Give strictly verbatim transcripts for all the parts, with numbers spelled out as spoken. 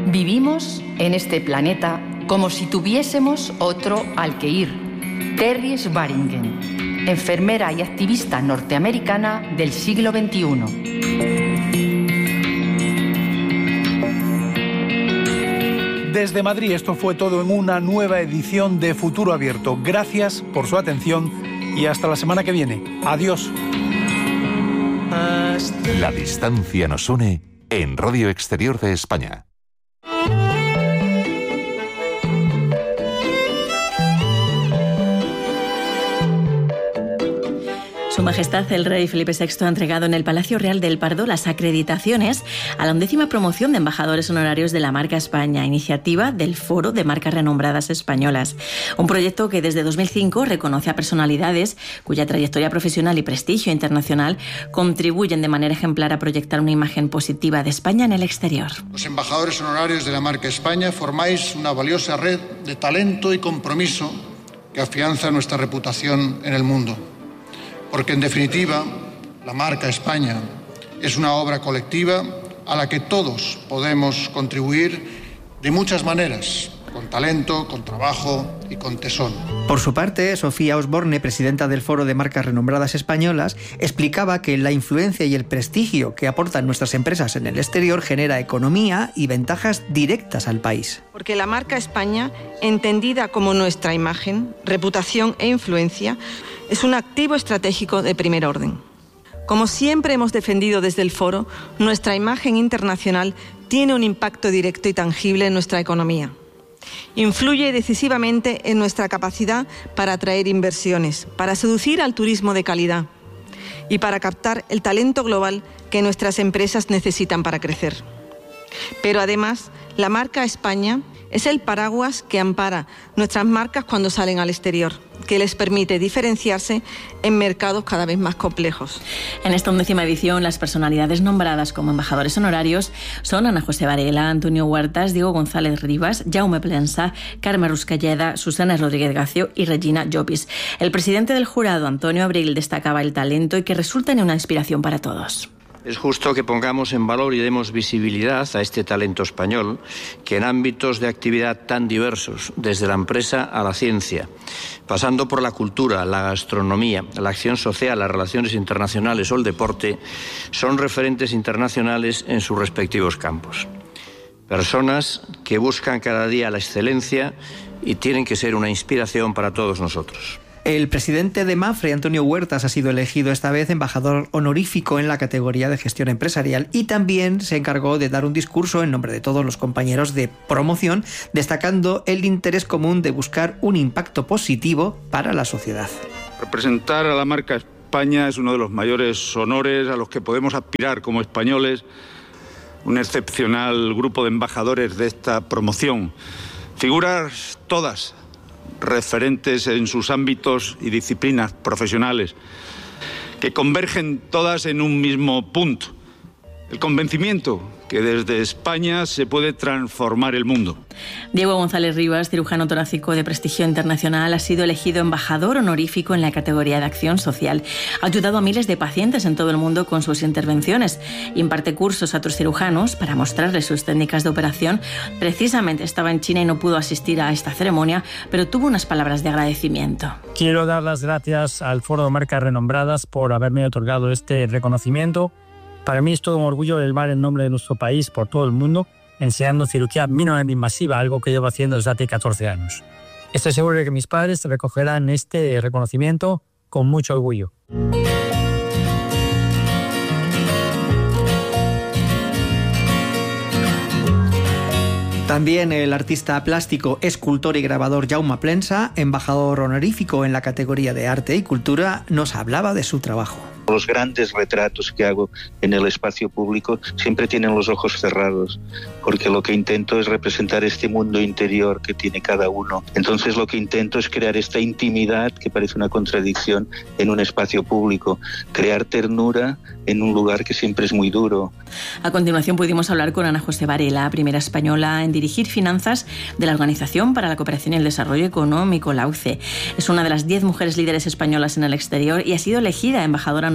Vivimos en este planeta como si tuviésemos otro al que ir. Terry Swaringen, enfermera y activista norteamericana del siglo veintiuno. Desde Madrid, esto fue todo en una nueva edición de Futuro Abierto. Gracias por su atención y hasta la semana que viene. Adiós. La distancia nos une en Radio Exterior de España. Su Majestad el Rey Felipe sexto ha entregado en el Palacio Real del Pardo las acreditaciones a la undécima promoción de embajadores honorarios de la marca España, iniciativa del Foro de Marcas Renombradas Españolas. Un proyecto que desde dos mil cinco reconoce a personalidades cuya trayectoria profesional y prestigio internacional contribuyen de manera ejemplar a proyectar una imagen positiva de España en el exterior. Los embajadores honorarios de la marca España formáis una valiosa red de talento y compromiso que afianza nuestra reputación en el mundo. Porque, en definitiva, la marca España es una obra colectiva a la que todos podemos contribuir de muchas maneras, con talento, con trabajo y con tesón. Por su parte, Sofía Osborne, presidenta del Foro de Marcas Renombradas Españolas, explicaba que la influencia y el prestigio que aportan nuestras empresas en el exterior genera economía y ventajas directas al país. Porque la marca España, entendida como nuestra imagen, reputación e influencia, es un activo estratégico de primer orden. Como siempre hemos defendido desde el Foro, nuestra imagen internacional tiene un impacto directo y tangible en nuestra economía. Influye decisivamente en nuestra capacidad para atraer inversiones, para seducir al turismo de calidad y para captar el talento global que nuestras empresas necesitan para crecer. Pero además, la marca España es el paraguas que ampara nuestras marcas cuando salen al exterior, que les permite diferenciarse en mercados cada vez más complejos. En esta undécima edición, las personalidades nombradas como embajadores honorarios son Ana José Varela, Antonio Huertas, Diego González Rivas, Jaume Plensa, Carme Ruscalleda, Susana Rodríguez Gacio y Regina Llopis. El presidente del jurado, Antonio Abril, destacaba el talento y que resulta en una inspiración para todos. Es justo que pongamos en valor y demos visibilidad a este talento español que en ámbitos de actividad tan diversos, desde la empresa a la ciencia, pasando por la cultura, la gastronomía, la acción social, las relaciones internacionales o el deporte, son referentes internacionales en sus respectivos campos. Personas que buscan cada día la excelencia y tienen que ser una inspiración para todos nosotros. El presidente de Mapfre, Antonio Huertas, ha sido elegido esta vez embajador honorífico en la categoría de gestión empresarial y también se encargó de dar un discurso en nombre de todos los compañeros de promoción, destacando el interés común de buscar un impacto positivo para la sociedad. Representar a la marca España es uno de los mayores honores a los que podemos aspirar como españoles. Un excepcional grupo de embajadores de esta promoción. Figuras todas referentes en sus ámbitos y disciplinas profesionales, que convergen todas en un mismo punto: el convencimiento que desde España se puede transformar el mundo. Diego González Rivas, cirujano torácico de prestigio internacional, ha sido elegido embajador honorífico en la categoría de acción social. Ha ayudado a miles de pacientes en todo el mundo con sus intervenciones. Imparte cursos a otros cirujanos para mostrarles sus técnicas de operación. Precisamente estaba en China y no pudo asistir a esta ceremonia, pero tuvo unas palabras de agradecimiento. Quiero dar las gracias al Foro de Marcas Renombradas por haberme otorgado este reconocimiento. Para mí es todo un orgullo elevar el nombre de nuestro país por todo el mundo, enseñando cirugía mínimamente invasiva, algo que llevo haciendo desde hace catorce años. Estoy seguro de que mis padres recogerán este reconocimiento con mucho orgullo. También el artista plástico, escultor y grabador Jaume Plensa, embajador honorífico en la categoría de arte y cultura, nos hablaba de su trabajo. Los grandes retratos que hago en el espacio público siempre tienen los ojos cerrados, porque lo que intento es representar este mundo interior que tiene cada uno. Entonces lo que intento es crear esta intimidad, que parece una contradicción, en un espacio público, crear ternura en un lugar que siempre es muy duro. A continuación pudimos hablar con Ana José Varela, primera española en dirigir finanzas de la Organización para la Cooperación y el Desarrollo Económico, la O C E. Es una de las diez mujeres líderes españolas en el exterior y ha sido elegida embajadora honorífica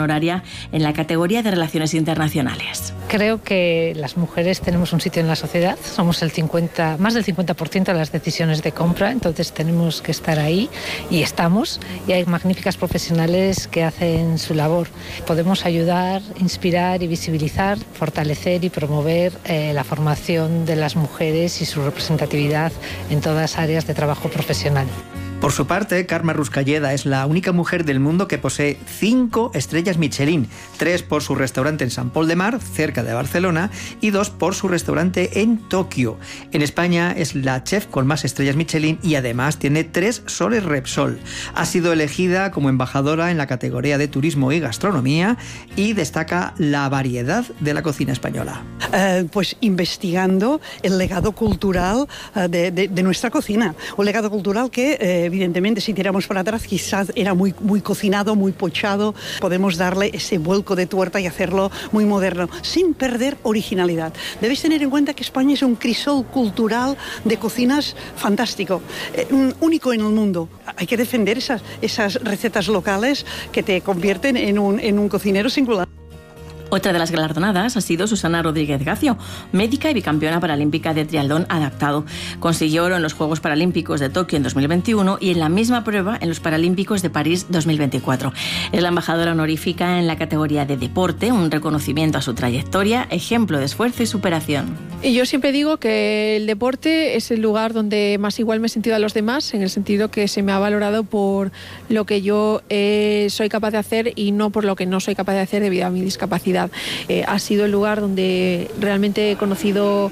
honoraria en la categoría de Relaciones Internacionales. Creo que las mujeres tenemos un sitio en la sociedad, somos el cincuenta, más del cincuenta por ciento de las decisiones de compra, entonces tenemos que estar ahí y estamos, y hay magníficas profesionales que hacen su labor. Podemos ayudar, inspirar y visibilizar, fortalecer y promover eh, la formación de las mujeres y su representatividad en todas las áreas de trabajo profesional. Por su parte, Carme Ruscalleda es la única mujer del mundo que posee cinco estrellas Michelin, tres por su restaurante en Sant Pol de Mar, cerca de Barcelona, y dos por su restaurante en Tokio. En España es la chef con más estrellas Michelin y además tiene tres soles Repsol. Ha sido elegida como embajadora en la categoría de turismo y gastronomía y destaca la variedad de la cocina española. Eh, pues investigando el legado cultural eh, de, de, de nuestra cocina, un legado cultural que eh, evidentemente, si tiramos para atrás, quizás era muy, muy cocinado, muy pochado. Podemos darle ese vuelco de tuerca y hacerlo muy moderno, sin perder originalidad. Debéis tener en cuenta que España es un crisol cultural de cocinas fantástico, eh, único en el mundo. Hay que defender esas, esas recetas locales que te convierten en un, en un cocinero singular. Otra de las galardonadas ha sido Susana Rodríguez Gacio, médica y bicampeona paralímpica de triatlón adaptado. Consiguió oro en los Juegos Paralímpicos de Tokio en dos mil veintiuno y en la misma prueba en los Paralímpicos de París dos mil veinticuatro. Es la embajadora honorífica en la categoría de deporte, un reconocimiento a su trayectoria, ejemplo de esfuerzo y superación. Y yo siempre digo que el deporte es el lugar donde más igual me he sentido a los demás, en el sentido que se me ha valorado por lo que yo eh, soy capaz de hacer y no por lo que no soy capaz de hacer debido a mi discapacidad. Eh, ha sido el lugar donde realmente he conocido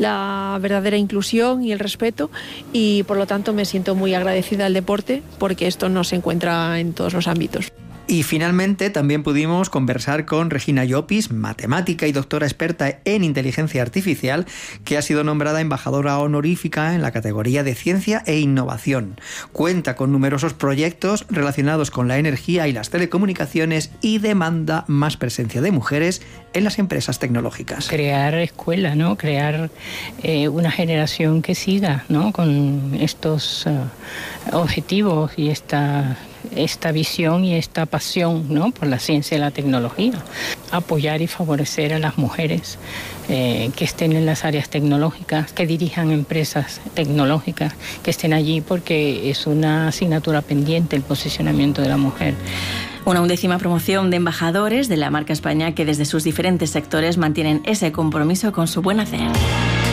la verdadera inclusión y el respeto, y por lo tanto me siento muy agradecida al deporte porque esto no se encuentra en todos los ámbitos. Y finalmente también pudimos conversar con Regina Llopis, matemática y doctora experta en inteligencia artificial, que ha sido nombrada embajadora honorífica en la categoría de ciencia e innovación. Cuenta con numerosos proyectos relacionados con la energía y las telecomunicaciones y demanda más presencia de mujeres en las empresas tecnológicas. Crear escuela, ¿no? Crear eh, una generación que siga, ¿no? Con estos uh, objetivos y esta... esta visión y esta pasión, ¿no? Por la ciencia y la tecnología. Apoyar y favorecer a las mujeres eh, que estén en las áreas tecnológicas, que dirijan empresas tecnológicas, que estén allí, porque es una asignatura pendiente el posicionamiento de la mujer. Una undécima promoción de embajadores de la marca España que desde sus diferentes sectores mantienen ese compromiso con su buen hacer.